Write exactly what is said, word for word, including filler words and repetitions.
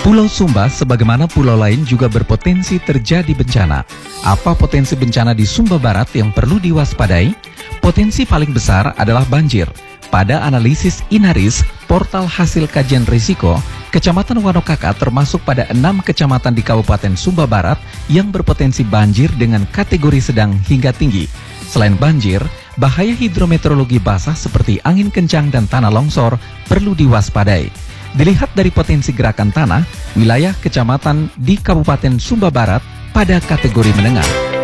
Pulau Sumba sebagaimana pulau lain juga berpotensi terjadi bencana. Apa potensi bencana di Sumba Barat yang perlu diwaspadai? Potensi paling besar adalah banjir. Pada analisis Inaris, portal hasil kajian risiko, Kecamatan Wanokaka termasuk pada enam kecamatan di Kabupaten Sumba Barat yang berpotensi banjir dengan kategori sedang hingga tinggi. Selain banjir, bahaya hidrometeorologi basah seperti angin kencang dan tanah longsor perlu diwaspadai. Dilihat dari potensi gerakan tanah, wilayah kecamatan di Kabupaten Sumba Barat pada kategori menengah.